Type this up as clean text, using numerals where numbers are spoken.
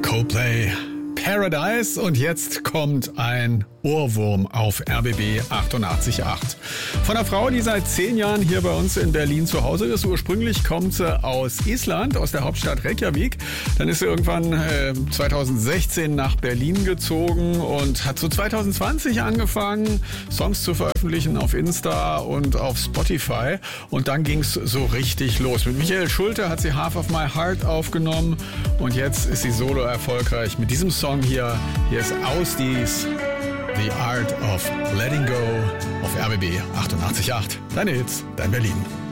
Coldplay, Paradise, und jetzt kommt ein Ohrwurm auf RBB 88.8. Von einer Frau, die seit 10 Jahren hier bei uns in Berlin zu Hause ist. Ursprünglich kommt sie aus Island, aus der Hauptstadt Reykjavik. Dann ist sie irgendwann 2016 nach Berlin gezogen und hat so 2020 angefangen, Songs zu veröffentlichen auf Insta und auf Spotify. Und dann ging es so richtig los. Mit Michael Schulte hat sie Half of My Heart aufgenommen und jetzt ist sie solo erfolgreich mit diesem Song hier. Hier ist Ausdies, The Art of Letting Go auf RBB 88.8. Deine Hits, dein Berlin.